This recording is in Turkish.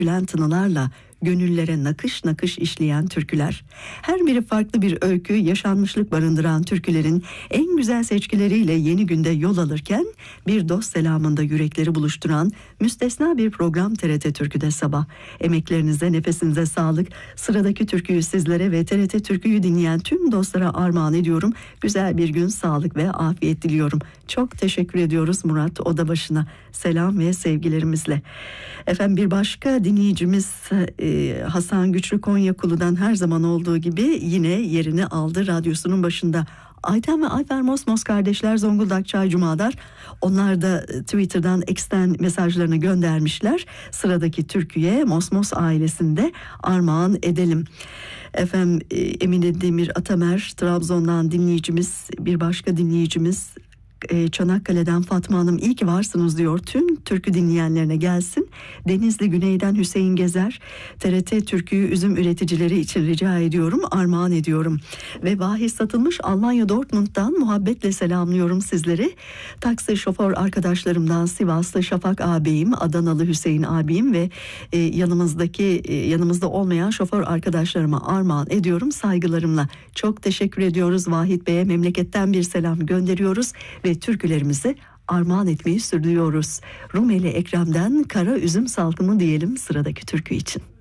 bülent tınılarla gönüllere nakış nakış işleyen türküler. Her biri farklı bir öykü, yaşanmışlık barındıran türkülerin en güzel seçkileriyle yeni günde yol alırken bir dost selamında yürekleri buluşturan müstesna bir program TRT Türkü'de sabah. Emeklerinize, nefesinize sağlık. Sıradaki türküyü sizlere ve TRT Türkü'yü dinleyen tüm dostlara armağan ediyorum. Güzel bir gün, sağlık ve afiyet diliyorum. Çok teşekkür ediyoruz Murat Odabaşı'na. Selam ve sevgilerimizle. Efendim bir başka dinleyicimiz Hasan Güçlü Konyakulu'dan her zaman olduğu gibi yine yerini aldı radyosunun başında. Ayten ve Ayfer Mosmos kardeşler Zonguldak Çaycuma'dar. Onlar da Twitter'dan X'ten mesajlarını göndermişler. Sıradaki türküye Mosmos ailesinde armağan edelim. Efendim Emine Demir Atamer Trabzon'dan dinleyicimiz, bir başka dinleyicimiz Çanakkale'den Fatma Hanım iyi ki varsınız diyor. Tüm türkü dinleyenlerine gelsin. Denizli Güney'den Hüseyin Gezer, TRT Türkü'yü üzüm üreticileri için rica ediyorum, armağan ediyorum. Ve bahis satılmış Almanya Dortmund'dan muhabbetle selamlıyorum sizleri. Taksi şoför arkadaşlarımdan Sivaslı Şafak ağabeyim, Adanalı Hüseyin abim ve yanımızda olmayan şoför arkadaşlarıma armağan ediyorum saygılarımla. Çok teşekkür ediyoruz Vahit Bey'e, memleketten bir selam gönderiyoruz ve türkülerimizi armağan etmeyi sürdürüyoruz. Rumeli Ekrem'den Kara Üzüm Salkımı diyelim sıradaki türkü için.